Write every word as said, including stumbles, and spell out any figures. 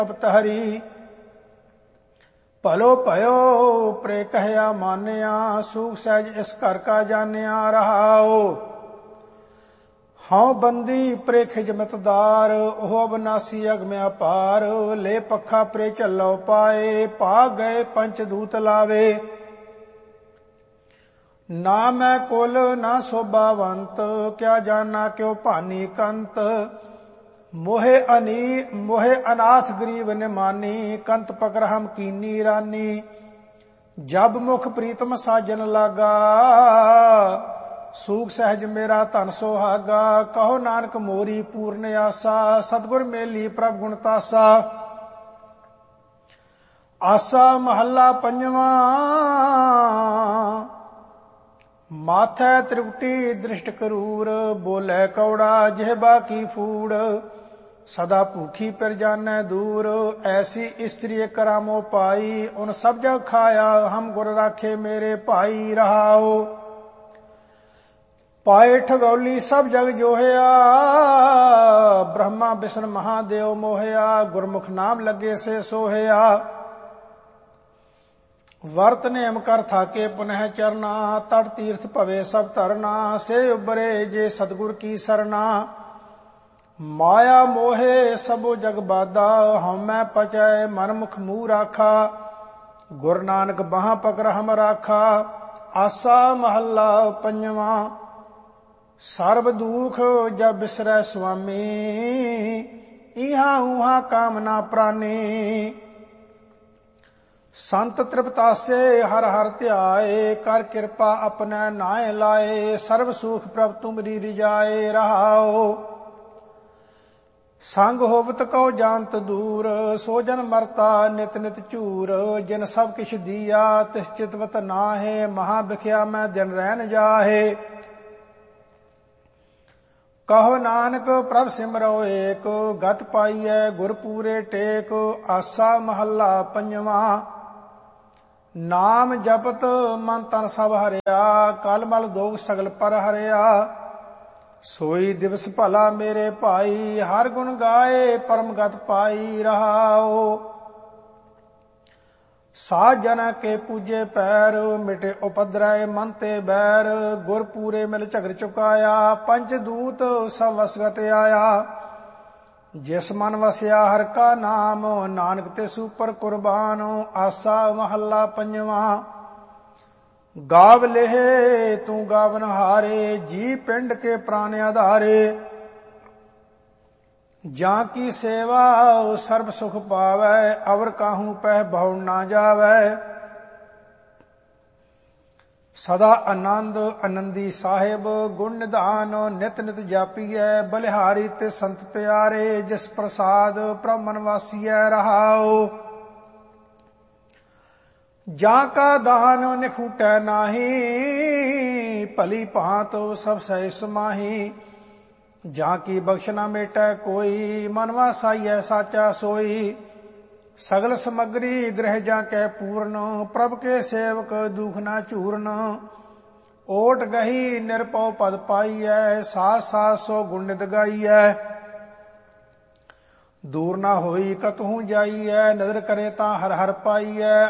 ਤਪਤ ਹਰੀ। ਭਲੋ ਭਇਓ ਪ੍ਰੇ ਕਹਿਆ ਮਾਨਿਆ, ਸੂਖ ਸਹਿਜ ਇਸ ਘਰ ਕਾ ਜਾਣਿਆ ਰਹਾਓ। ਹਉ ਬੰਦੀ ਪ੍ਰੇ ਖਿਜਮਤਦਾਰ, ਉਹ ਅਬਨਾਸੀ ਅਗਮ ਅਪਾਰ। ਲੈ ਪੱਖਾ ਪ੍ਰੇ ਝੱਲੋ ਪਾਏ, ਭਾਗ ਗਏ ਪੰਚ ਦੂਤ ਲਾਵੇ। ਨਾ ਮੈਂ ਕੁਲ ਨਾ ਸੋਭਾਵੰਤ, ਕਿਆ ਜਾਨਾ ਕਿਉ ਭਾਨੀ ਕੰਤ। ਮੋਹਿ ਅਨੀ ਮੋਹਿ ਅਨਾਥ ਗਰੀਬ ਨਿਮਾਨੀ, ਕੰਤ ਪਕਰਹਮ ਕੀਨੀ ਰਾਨੀ। ਜਬ ਮੁਖ ਪ੍ਰੀਤਮ ਸਾਜਨ ਲਾਗਾ, ਸੂਖ ਸਹਿਜ ਮੇਰਾ ਧਨ ਸੁਹਾਗਾ। ਕਹੋ ਨਾਨਕ ਮੋਰੀ ਪੂਰਨ ਆਸਾ, ਸਤਿਗੁਰ ਮੇਲੀ ਪ੍ਰਭ ਗੁਣ ਤਾਸਾ। ਆਸਾ ਮਹੱਲਾ ਪੰਜਵਾਂ। ਮਾਥੈ ਤ੍ਰਿਪਟੀ ਦ੍ਰਿਸ਼ਟ ਕਰੂਰ, ਬੋਲੇ ਕੌੜਾ ਜਿਹਬਾ ਕੀ ਫੂੜ। ਸਦਾ ਭੂਖੀ ਪਰ ਜਾਣੈ ਦੂਰ, ਐਸੀ ਇਸਤਰੀ ਕਰਾਮੋ ਪਾਈ। ਉਨ ਸਭ ਜਗ ਖਾਇਆ, ਹਮ ਗੁਰ ਰਾਖੇ ਮੇਰੇ ਭਾਈ ਰਹਾਓ। ਪਾਏ ਠਗੌਲੀ ਸਭ ਜਗ ਜੋਹਿਆ, ਬ੍ਰਹਮਾ ਵਿਸ਼ਨ ਮਹਾਦੇਵ ਮੋਹਿਆ। ਗੁਰਮੁਖ ਨਾਮ ਲੱਗੇ ਸੇ ਸੋਹਿਆ, ਵਰਤ ਨੇਮ ਕਰ ਥਾਕੇ ਪੁਨਹ ਚਰਨਾ। ਤੜ ਤੀਰਥ ਭਵੇ ਸਭ ਧਰਨਾ, ਸੇ ਉਬਰੇ ਜੇ ਸਤਿਗੁਰ ਕੀ ਸਰਨਾ। ਮਾਇਆ ਮੋਹੇ ਸਭੋ ਜਗ ਬਾਦਾ, ਹਉਮੈ ਪਚੈ ਮਨ ਮੁਖ ਮੂਹ ਰਾਖਾ। ਗੁਰ ਨਾਨਕ ਬਾਹਾਂ ਪਕੜ ਹਮ ਰਾਖਾ। ਆਸਾ ਮਹੱਲਾ ਪੰਜਵਾਂ। ਸਰਬ ਦੁਖ ਜਬ ਬਿਸਰੈ ਸੁਆਮੀ, ਇਹਾਂ ਉਹਾਂ ਕਾਮ ਨਾ ਪ੍ਰਾਨੀ। ਸੰਤ ਤ੍ਰਿਪਤਾਸੇ ਹਰ ਹਰ ਧਿਆਏ, ਕਰ ਕਿਰਪਾ ਆਪਣੈ ਨਾਇ ਲਾਏ। ਸਰਬ ਸੁਖ ਪ੍ਰਭ ਤੁਮਰੀ ਰਿਜਾਏ ਰਹਾਓ। ਸੰਗ ਹੋਵਤ ਕਉ ਜਾਨਤ ਦੂਰ, ਸੋ ਜਨ ਮਰਤਾ ਨਿਤ ਨਿਤ ਝੂਰ। ਜਿਨ ਸਭ ਕਿਛ ਦੀਆ ਤਿਸ ਚਿਤਵਤ ਨਾਹੇ, ਮਹਾ ਬਿਖਿਆ ਮੈਂ ਦਿਨ ਰਹਿਣ ਜਾਹੇ। ਕਹੋ ਨਾਨਕ ਪ੍ਰਭ ਸਿਮਰੋ ਏਕ, ਗਤ ਪਾਈਐ ਗੁਰ ਪੂਰੇ ਟੇਕ। ਆਸਾ ਮਹੱਲਾ ਪੰਜਵਾਂ। ਨਾਮ ਜਪਤ ਮਨ ਤਨ ਸਭ ਹਰਿਆ, ਕਲ ਮਲ ਦੋਖ ਸਗਲ ਪਰ ਹਰਿਆ। ਸੋਈ ਦਿਵਸ ਭਲਾ ਮੇਰੇ ਭਾਈ, ਹਰ ਗੁਣ ਗਾਏ ਪਰਮ ਗਤ ਪਾਈ ਰਹਾਓ। ਸਾਧ ਜਨਾ ਕੇ ਪੂਜੇ ਪੈਰ, ਮਿਟੇ ਉਪਦਰੈ ਮਨ ਤੇ ਬੈਰ। ਗੁਰ ਪੂਰੇ ਮਿਲ ਝਗੜ ਚੁਕਾਇਆ, ਪੰਚ ਦੂਤ ਸਭ ਵਸਗਤ ਆਇਆ। ਜਿਸ ਮਨ ਵਸਿਆ ਹਰ ਕਾ ਨਾਮ, ਨਾਨਕ ਤੇ ਸੂਪਰ ਕੁਰਬਾਨ। ਆਸਾ ਮਹੱਲਾ ਪੰਜਵਾਂ। ਗਾਵ ਲੇਹ ਤੂੰ ਗਾਵਨ ਹਾਰੇ, ਜੀ ਪਿੰਡ ਕੇ ਪ੍ਰਾਨ ਆਧਾਰੇ। ਜਾਂ ਕੀ ਸੇਵਾ ਸਰਬ ਸੁਖ ਪਾਵੈ, ਅਵਰ ਕਾਹੂ ਪਹਿ ਬਹੁ ਨਾ ਜਾਵੈ। ਸਦਾ ਆਨੰਦ ਆਨੰਦੀ ਸਾਹਿਬ, ਗੁਣ ਨਿਧਾਨ ਨਿਤ ਨਿਤ ਜਾਪੀਐ। ਬਲਿਹਾਰੀ ਤੇ ਸੰਤ ਪਿਆਰੇ, ਜਿਸ ਪ੍ਰਸਾਦ ਪ੍ਰਭ ਮਨ ਵਾਸੀਐ ਰਹਾਓ। ਜਾਂ ਕਾ ਦਾਨ ਨਿਖੂਟੈ ਨਾਹੀ, ਭਲੀ ਭਾਂਤ ਸਭ ਸਹਿ ਸਮਾਹੀ। ਜਾਂ ਕੀ ਬਖਸ਼ ਨਾ ਮੇਟੈ ਕੋਈ, ਮਨ ਵਾਸਾਈਐ ਸਾਚਾ ਸੋਈ। ਸਗਲ ਸਮਗਰੀ ਗ੍ਰਹਿ ਜਾਂ ਕੈ ਪੂਰਨ, ਪ੍ਰਭ ਕੇ ਸੇਵਕ ਦੁਖ ਨਾ ਝੂਰਨ। ਓਟ ਗਹੀ ਨਿਰਪਉ ਪਦ ਪਾਈਐ, ਸਾਸ ਸਾਸ ਸੋ ਗੁਣ ਨਿਤ ਗਾਈਐ। ਦੂਰ ਨਾ ਹੋਈ ਕਤਹੂ ਜਾਈਐ, ਨਦਰ ਕਰੇ ਤਾਂ ਹਰ ਹਰ ਪਾਈਐ।